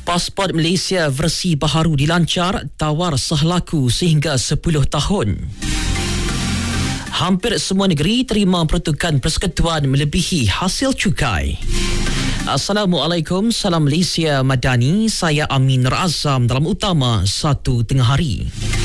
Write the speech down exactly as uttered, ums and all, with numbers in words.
Pasport Malaysia versi baharu dilancar, tawar sah laku sehingga sepuluh tahun. Hampir semua negeri terima peruntukan persekutuan melebihi hasil cukai. Assalamualaikum, salam Malaysia Madani. Saya Amin Nur Azam dalam utama satu tengah hari.